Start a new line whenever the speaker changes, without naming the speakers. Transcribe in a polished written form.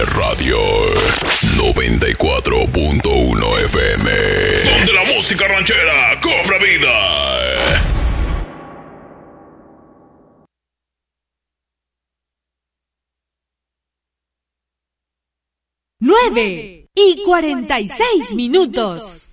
Radio 94.1 FM, donde la música ranchera cobra vida.
9:46.